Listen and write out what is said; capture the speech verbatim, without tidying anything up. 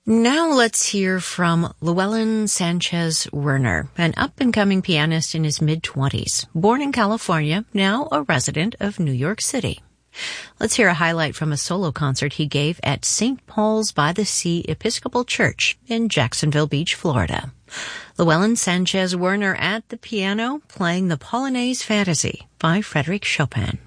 Now let's hear from Llewellyn Sanchez Werner, an up-and-coming pianist in his mid-twenties, born in California, now a resident of New York City. Let's hear a highlight from a solo concert he gave at Saint Paul's by the Sea Episcopal Church in Jacksonville Beach, Florida. Llewellyn Sanchez Werner at the piano playing the Polonaise Fantasy by Frédéric Chopin.